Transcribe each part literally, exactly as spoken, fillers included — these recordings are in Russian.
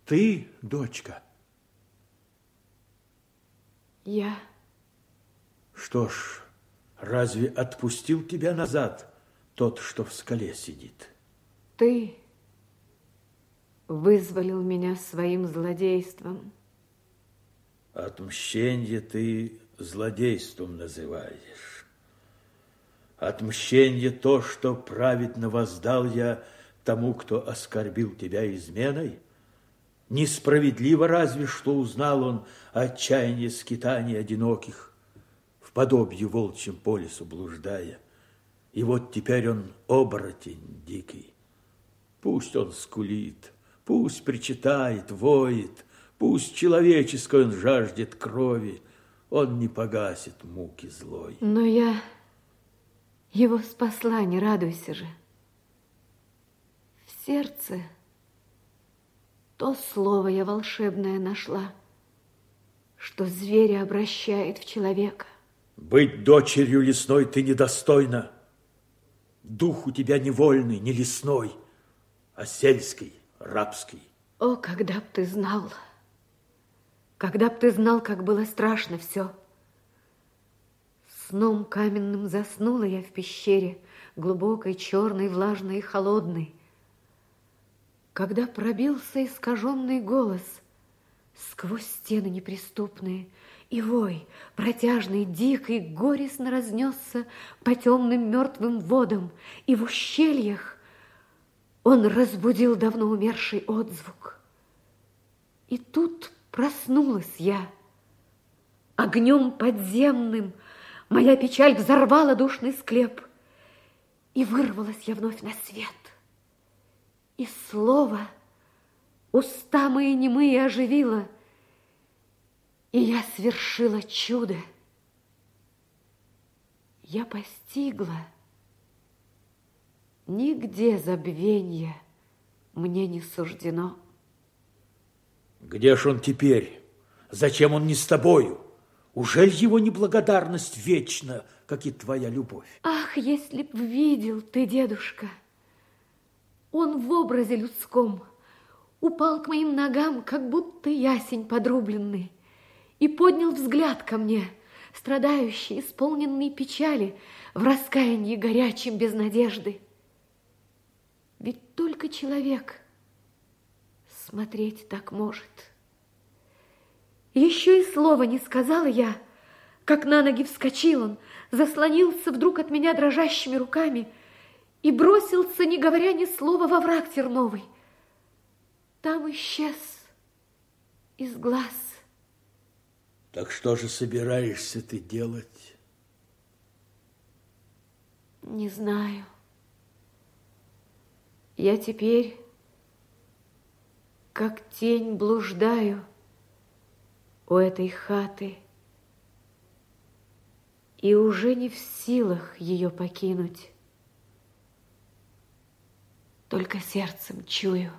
Ты, дочка? Я. Что ж, разве отпустил тебя назад тот, что в скале сидит? Ты вызволил меня своим злодейством. Отмщение ты злодейством называешь. Отмщение то, что праведно воздал я тому, кто оскорбил тебя изменой. Несправедливо разве, что узнал он отчаяние скитаний одиноких, в подобии волчьем по лесу блуждая. И вот теперь он оборотень дикий. Пусть он скулит, пусть причитает, воет, пусть человеческой он жаждет крови, он не погасит муки злой. Но я его спасла, не радуйся же. В сердце то слово я волшебное нашла, что зверя обращает в человека. Быть дочерью лесной ты недостойна. Дух у тебя не вольный, не лесной, а сельский, рабский. О, когда б ты знал, когда б ты знал, как было страшно все. Сном каменным заснула я в пещере, глубокой, черной, влажной и холодной. Когда пробился искаженный голос сквозь стены неприступные, и вой, протяжный, дикий, горестно разнесся по темным мертвым водам, и в ущельях он разбудил давно умерший отзвук. И тут проснулась я. Огнем подземным моя печаль взорвала душный склеп, и вырвалась я вновь на свет. И слово уста мои немые оживило, и я свершила чудо. Я постигла, нигде забвенья мне не суждено. Где ж он теперь? Зачем он не с тобою? Ужель его неблагодарность вечна, как и твоя любовь? Ах, если б видел ты, дедушка! Он в образе людском упал к моим ногам, как будто ясень подрубленный, и поднял взгляд ко мне, страдающий, исполненный печали, в раскаянии горячем без надежды. Ведь только человек смотреть так может. Еще и слова не сказала я, как на ноги вскочил он, заслонился вдруг от меня дрожащими руками и бросился, не говоря ни слова, во враг терновый. Там исчез из глаз. Так что же собираешься ты делать? Не знаю. Я теперь, как тень, блуждаю у этой хаты и уже не в силах ее покинуть. Только сердцем чую,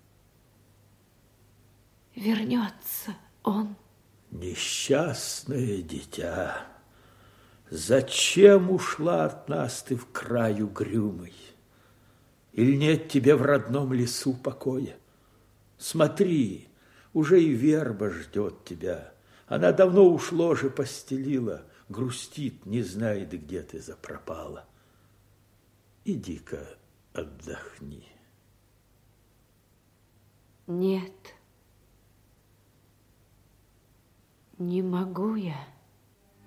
вернется он. Несчастное дитя, зачем ушла от нас ты в край угрюмый? Или нет тебе в родном лесу покоя? Смотри, уже и верба ждет тебя. Она давно уж ложе постелила, грустит, не знает, где ты запропала. Иди-ка отдохни. Нет, не могу я.